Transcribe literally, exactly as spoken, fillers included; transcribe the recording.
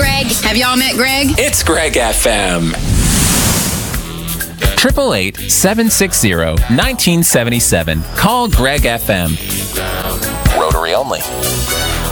Greg. Have y'all met Greg? It's Greg F M. eight eight eight, seven six zero, one nine seven seven. Call Greg F M. Rotary only.